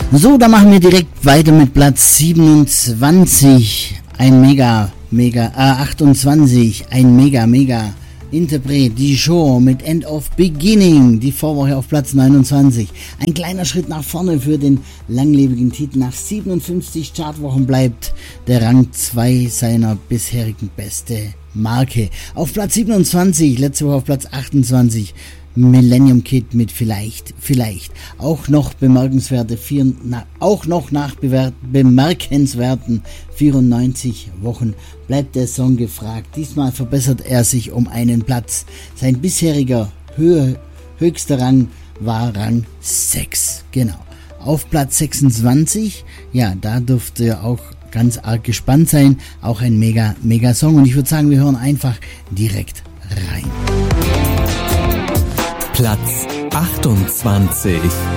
So, da machen wir direkt weiter mit Platz 27. 28. Ein mega Interpret, die Show mit End of Beginning. Die Vorwoche auf Platz 29. Ein kleiner Schritt nach vorne für den langlebigen Titel. Nach 57 Chartwochen bleibt der Rang 2 seiner bisherigen beste Marke. Auf Platz 27, letzte Woche auf Platz 28. Millennium Kid mit vielleicht. Auch noch bemerkenswerte bemerkenswerten 94 Wochen bleibt der Song gefragt. Diesmal verbessert er sich um einen Platz. Sein bisheriger höchster Rang war Rang 6. Genau. Auf Platz 26, ja, da dürft ihr auch ganz arg gespannt sein. Auch ein mega Song. Und ich würde sagen, wir hören einfach direkt rein. Platz 28.